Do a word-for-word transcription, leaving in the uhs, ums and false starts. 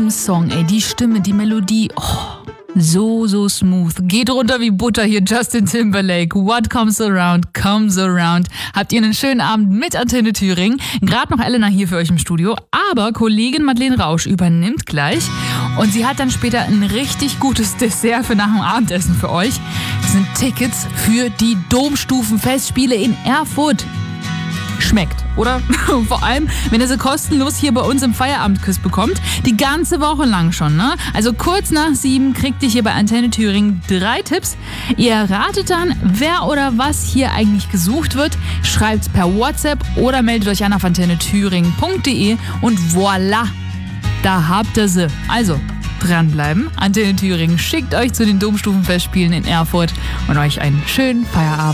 diesem Song, ey, die Stimme, die Melodie, oh, so, so smooth. Geht runter wie Butter hier, Justin Timberlake. What comes around, comes around. Habt ihr einen schönen Abend mit Antenne Thüringen. Gerade noch Elena hier für euch im Studio. Aber Kollegin Madeleine Rausch übernimmt gleich. Und sie hat dann später ein richtig gutes Dessert für nach dem Abendessen für euch. Das sind Tickets für die Domstufenfestspiele in Erfurt. Schmeckt, oder? Vor allem, wenn ihr sie kostenlos hier bei uns im Feierabendquiz bekommt. Die ganze Woche lang schon, ne? Also kurz nach sieben kriegt ihr hier bei Antenne Thüringen drei Tipps. Ihr ratet dann, wer oder was hier eigentlich gesucht wird. Schreibt per WhatsApp oder meldet euch an auf antenne thüringen punkt de und voilà, da habt ihr sie. Also, dranbleiben. Antenne Thüringen schickt euch zu den Domstufenfestspielen in Erfurt und euch einen schönen Feierabend.